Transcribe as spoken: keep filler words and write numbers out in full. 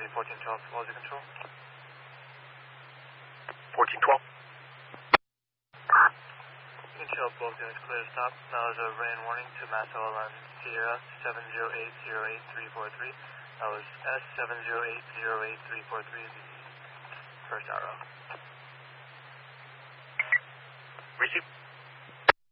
fourteen twelve, quality control. fourteen twelve. Control, both units clear to stop. Now there's a rain warning to Mass L L N Sierra seven zero eight zero eight three four three. That was S seven zero eight zero eight three four three, the first arrow. Receive.